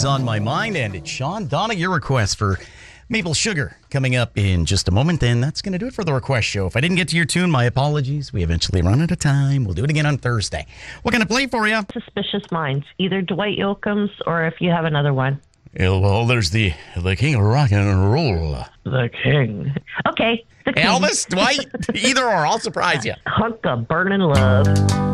is on my mind, and it's Sean Donna, your request for Maple Sugar coming up in just a moment. And that's going to do it for the request show. If I didn't get to your tune, my apologies. We eventually run out of time. We'll do it again on Thursday. What can I play for you? Suspicious Minds, either Dwight Yoakam's or if you have another one. Well, there's the king of rock and roll. The king. Okay. The king. Elvis, Dwight, either or. I'll surprise you. Hunk of burning love.